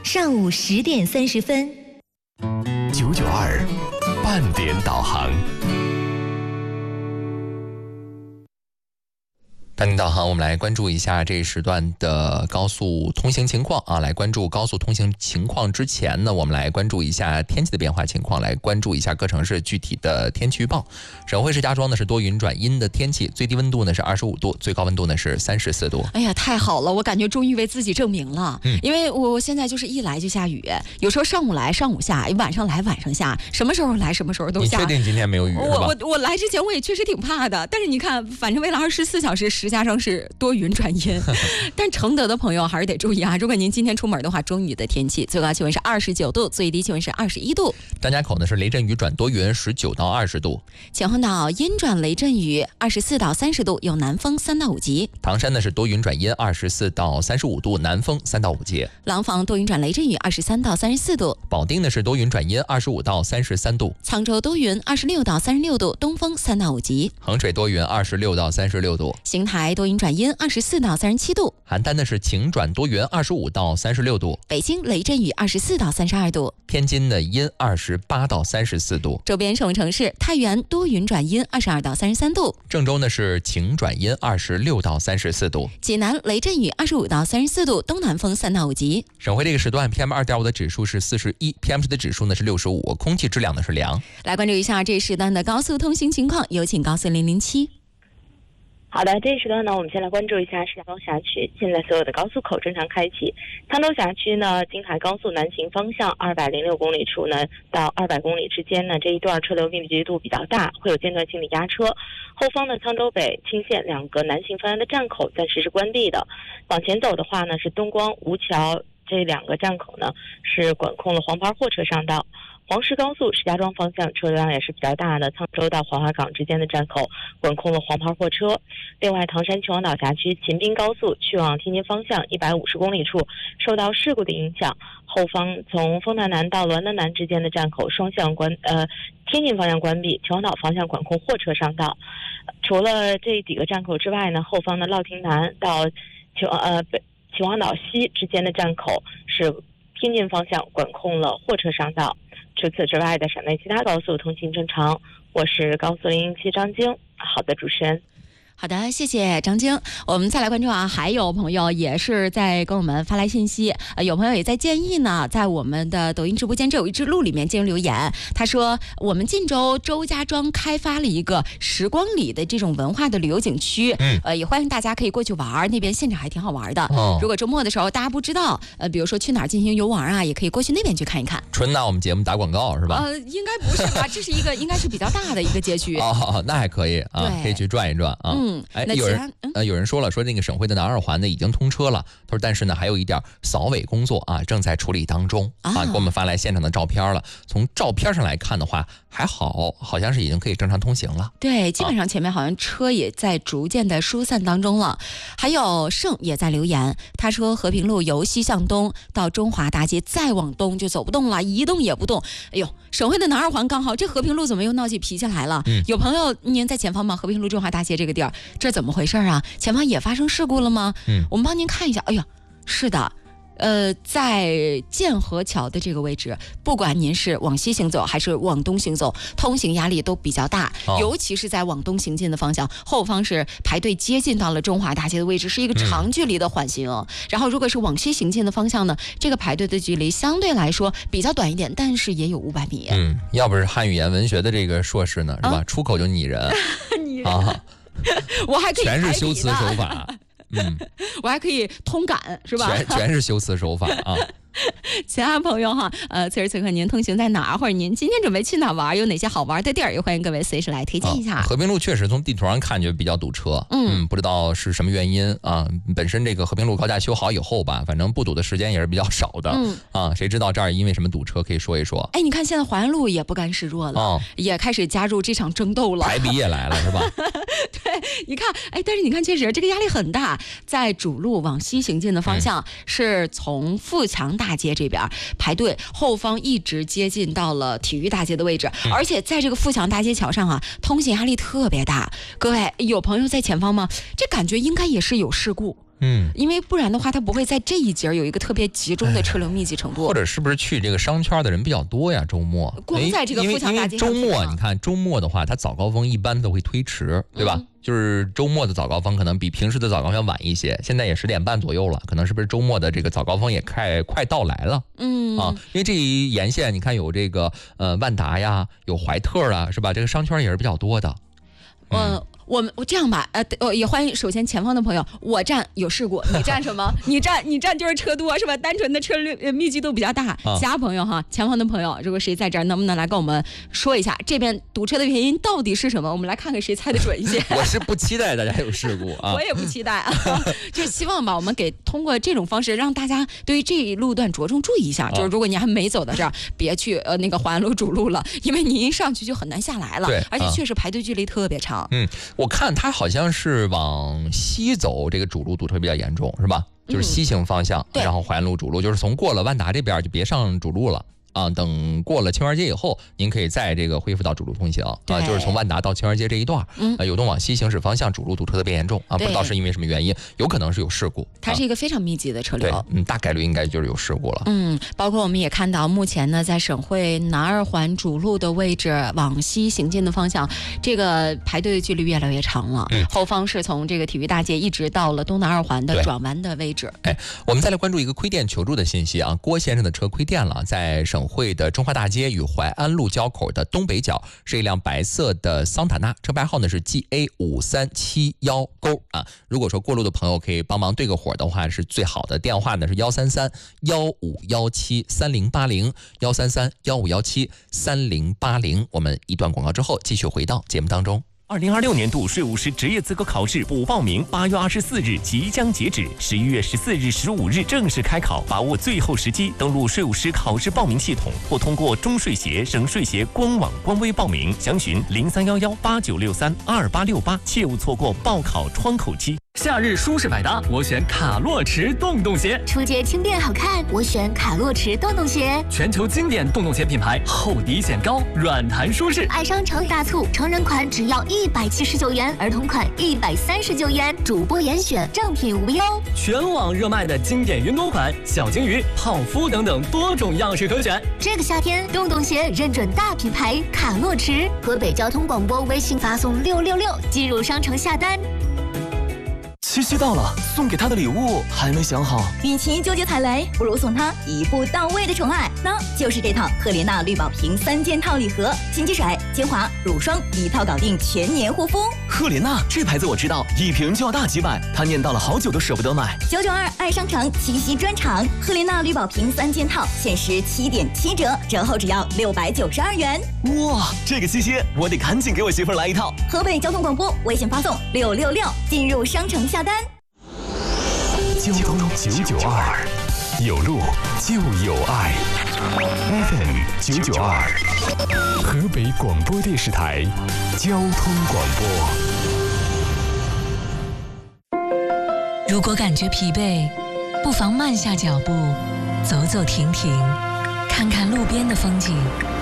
上午10点30分。 992半点导航。半点导航，我们来关注一下这一时段的高速通行情况啊。来关注高速通行情况之前呢，我们来关注一下天气的变化情况，来关注一下各城市具体的天气预报。省会石家庄呢是多云转阴的天气，最低温度呢是25度，最高温度呢是34度。 哎呀，太好了，我感觉终于为自己证明了。因为我现在就是一来就下雨，有时候上午来上午下，晚上来晚上下，什么时候来什么时候都下。 你确定今天没有雨是吧？ 我来之前我也确实挺怕的，但是你看，反正为了24小时，石家庄是多云转阴。但承德的朋友还是得注意啊，如果您今天出门的话，中雨的天气，最高气温是29度，最低气温是21度。 张家口呢是雷阵雨转多云，19到20度。 前后岛阴转雷阵雨，24到30度，有南风3到5级。 唐山呢是多云转阴，24到35度，南风3到5级。 廊坊多云转雷阵雨，23到34度。 保定呢是多云转阴，25到33度。 沧州多云，26到36度，东风3到5级。 衡水多云，26到36度。 邢台多云转阴，24到37度。 邯郸呢是晴转多云，25到36度。 北京雷阵雨，24到32度。 天津的阴，28到34度。 周边省会城市太原多云转阴，22到33度。 郑州呢是晴转阴，26到34度。 济南雷阵雨，25到34度，东南风3到5级。 省会这个时段 PM2.5 的指数是41， PM10的指数呢是65，空气质量呢是良。 来关注一下这时段的高速通行情况，有请高速007。 好的，这一时段呢，我们先来关注一下石家庄辖区。现在所有的高速口正常开启。沧州辖区呢，京海高速南行方向206公里处呢到200公里之间呢，这一段车流密集度比较大，会有间断性的压车。后方的沧州北、青县2个南行方向的站口暂时是关闭的。往前走的话呢，是东光、吴桥这2个站口呢是管控了黄牌货车上道。黄石高速石家庄方向车流量也是比较大的，沧州到黄花岗之间的站口管控了黄牌货车。另外，唐山秦皇岛辖区秦滨高速去往天津方向150公里处受到事故的影响，后方从丰台南到滦德南之间的站口双向天津方向关闭，秦皇岛方向管控货车上道。除了这几个站口之外呢，后方的乐亭南到秦皇岛西之间的站口是天津方向管控了货车上道。除此之外的省内其他高速通行正常。我是高速007张晶。好的，主持人。 好的，谢谢张晶。我们再来关注啊，还有朋友也是在跟我们发来信息，有朋友也在建议呢，在我们的抖音直播间这有一支路里面进行留言。他说，我们晋州周家庄开发了一个时光里的这种文化的旅游景区，也欢迎大家可以过去玩，那边现场还挺好玩的。如果周末的时候大家不知道，比如说去哪儿进行游玩啊，也可以过去那边去看一看。 纯拿我们节目打广告是吧？ 应该不是吧？这是一个应该是比较大的一个街区。 哦，那还可以啊，可以去转一转啊。有人说了，说那个省会的南二环呢已经通车了，他说但是呢还有一点扫尾工作啊正在处理当中啊，给我们发来现场的照片了。从照片上来看的话还好，好像是已经可以正常通行了。 对，基本上前面好像车也在逐渐的疏散当中了。还有盛也在留言，他说和平路由西向东到中华大街再往东就走不动了，一动也不动。哎呦，省会的南二环刚好，这和平路怎么又闹起脾气来了？有朋友您在前方吗？和平路中华大街这个地儿，这怎么回事啊？前方也发生事故了吗？我们帮您看一下。哎呀，是的。在建河桥的这个位置，不管您是往西行走还是往东行走，通行压力都比较大，尤其是在往东行进的方向，后方是排队接近到了中华大街的位置，是一个长距离的缓行。然后如果是往西行进的方向呢，这个排队的距离相对来说比较短一点，但是也有500米。 要不是汉语言文学的这个硕士呢，是吧？出口就拟人， 拟人啊，我还可以全是修辞手法。 我还可以通感是吧？ 全是修辞手法啊。 其他朋友哈，此时此刻您通行在哪儿，或者您今天准备去哪玩，有哪些好玩的地儿，也欢迎各位随时来推荐一下。 和平路确实从地图上看就比较堵车，不知道是什么原因啊。本身这个和平路高架修好以后吧，反正不堵的时间也是比较少的，谁知道这儿因为什么堵车，可以说一说。 哎，你看现在淮安路也不甘示弱了，也开始加入这场争斗了， 排比也来了是吧？ 对，你看，但是你看，确实这个压力很大，在主路往西行进的方向，是从富强大街这边排队，后方一直接近到了体育大街的位置，而且在这个富强大街桥上啊，通行压力特别大。各位有朋友在前方吗？这感觉应该也是有事故。 因为不然的话，它不会在这一节有一个特别集中的车流密集程度。 或者是不是去这个商圈的人比较多呀？周末光在这个富强大街上， 因为周末你看周末的话，它早高峰一般都会推迟，对吧？就是周末的早高峰可能比平时的早高峰要晚一些，现在也10点半左右了，可能是不是周末的这个早高峰也快到来了？因为这一沿线你看有这个万达呀，有怀特啊，是吧？这个商圈也是比较多的。 我这样吧，也欢迎首先前方的朋友，我站有事故，你站什么？你站就是车多是吧？单纯的车密集度比较大。其他朋友哈，前方的朋友，如果谁在这儿，能不能来跟我们说一下这边堵车的原因到底是什么？我们来看看谁猜得准一些。 我是不期待大家有事故啊， 我也不期待啊，就希望吧，我们通过这种方式让大家对于这一路段着重注意一下。就是如果你还没走到这儿，别去那个淮安路主路了，因为你一上去就很难下来了。 对， 而且确实排队距离特别长。 我看它好像是往西走，这个主路堵车比较严重，是吧？就是西行方向，然后淮安路主路，就是从过了万达这边就别上主路了。等过了清源街以后，您可以再这个恢复到主路通行就是从万达到清源街这一段，有东往西行驶方向主路堵车特别严重不知道是因为什么原因，有可能是有事故。 它是一个非常密集的车流， 对，大概率应该就是有事故了。 包括我们也看到，目前呢，在省会南二环主路的位置往西行进的方向，这个排队的距离越来越长了。后方是从这个体育大街一直到了东南二环的转弯的位置。 我们再来关注一个亏电求助的信息郭先生的车亏电了，在省会的中华大街与淮安路交口的东北角，是一辆白色的桑塔纳，车牌号呢是 GA5371勾如果说过路的朋友可以帮忙对个火的话，是最好的。电话呢是133-1517-3080，133-1517-3080。我们一段广告之后继续回到节目当中。 2026年度税务师职业资格考试补报名8月24日即将截止，11月14日、15日正式开考，把握最后时机，登录税务师考试报名系统或通过中税协、省税协官网官微报名，详询031189632868，切勿错过报考窗口期。 夏日舒适百搭，我选卡洛驰洞洞鞋； 初阶轻便好看，我选卡洛驰洞洞鞋。 全球经典洞洞鞋品牌，厚底显高，软弹舒适。 爱商城大促，成人款只要179元，儿童款139元，主播严选，正品无忧。 全网热卖的经典云朵款、小金鱼、泡芙等等多种样式可选。 这个夏天，洞洞鞋认准大品牌卡洛驰。河北交通广播微信发送666进入商城下单。 七夕到了，送给他的礼物还没想好。 与其纠结踩雷，不如送他一步到位的宠爱，那就是这套赫莲娜绿宝瓶3件套礼盒，洗洁水、精华、乳霜一套搞定全年护肤。 赫莲娜这牌子我知道，一瓶就要大几百，他念叨了好久都舍不得买。 992爱商城七夕专场，赫莲娜绿宝瓶3件套限时7.7折，折后只要692元。 哇，这个七夕我得赶紧给我媳妇儿来一套。 河北交通广播微信发送666进入商城下单。 交通992，有路就有爱。FM 992，河北广播电视台交通广播。 如果感觉疲惫，不妨慢下脚步，走走停停，看看路边的风景，